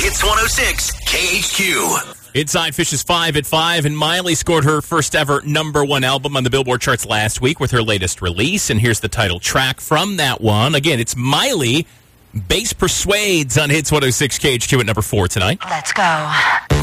Hits 106 KHQ. Inside Fish is 5 at 5, and Miley scored her first ever #1 album on the Billboard charts last week with her latest release, and here's the title track from that one. Again, it's Miley, Bass Persuades on Hits 106 KHQ at number 4 tonight. Let's go.